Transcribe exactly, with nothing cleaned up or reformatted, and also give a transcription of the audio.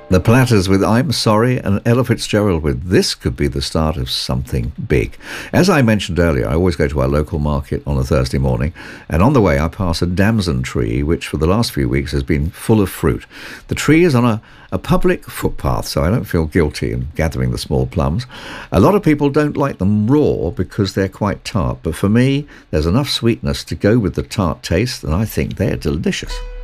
The Platters with I'm Sorry, and Ella Fitzgerald with This Could Be the Start of Something Big. As I mentioned earlier, I always go to our local market on a Thursday morning, and on the way I pass a damson tree which for the last few weeks has been full of fruit. The tree is on a, a public footpath, so I don't feel guilty in gathering the small plums. A lot of people don't like them raw because they're quite tart, but for me there's enough sweetness to go with the tart taste, and I think they're delicious.